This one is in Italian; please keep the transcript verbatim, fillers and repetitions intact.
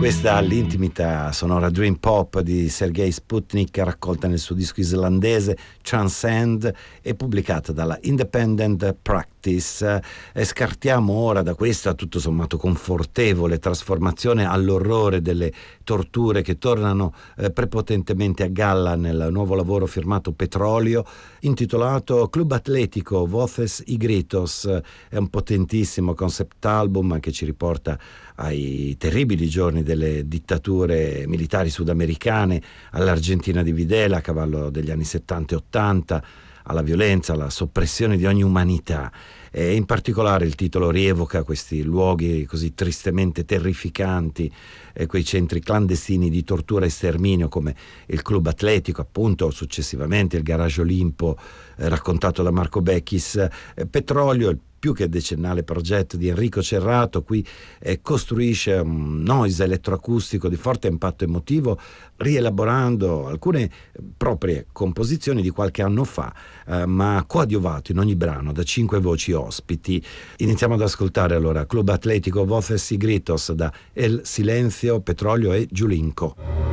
Questa l'intimità sonora dream pop di Sergei Sputnik, raccolta nel suo disco islandese Transcend e pubblicata dalla Independent Practice. E scartiamo ora da questa tutto sommato confortevole trasformazione all'orrore delle torture che tornano eh, prepotentemente a galla nel nuovo lavoro firmato Petrolio, intitolato Club Atlético Voces y Gritos. È un potentissimo concept album che ci riporta ai terribili giorni delle dittature militari sudamericane, all'Argentina di Videla a cavallo degli anni settanta e ottanta, alla violenza, alla soppressione di ogni umanità. E in particolare il titolo rievoca questi luoghi così tristemente terrificanti, eh, quei centri clandestini di tortura e sterminio come il Club Atletico, appunto, successivamente il Garage Olimpo, eh, raccontato da Marco Becchis. eh, Petrolio, il più che decennale progetto di Enrico Cerrato, qui eh, costruisce un noise elettroacustico di forte impatto emotivo, rielaborando alcune proprie composizioni di qualche anno fa, eh, ma coadiuvato in ogni brano da cinque voci ospiti. Iniziamo ad ascoltare allora Club Atlético Voces y Gritos da El Silencio, Petrolio e Giulinco.